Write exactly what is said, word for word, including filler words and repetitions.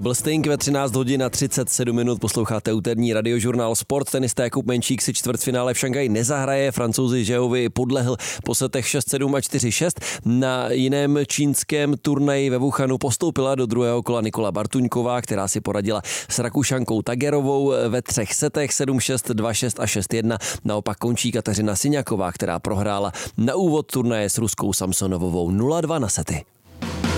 Double Sting ve třináct hodin a třicet sedm minut, posloucháte úterní radiožurnál Sport. Tenista Jakub Menčík si čtvrtfinále v Šanghaji nezahraje, Francouzi Zhaovi podlehl po setech šest sedm a čtyři šest. Na jiném čínském turnaji ve Wuhanu postoupila do druhého kola Nikola Bartuňková, která si poradila s Rakušankou Tagerovou ve třech setech sedm šest, dva šest a šest jedna. Naopak končí Kateřina Siňaková, která prohrála na úvod turnaje s ruskou Samsonovovou nula dva na sety.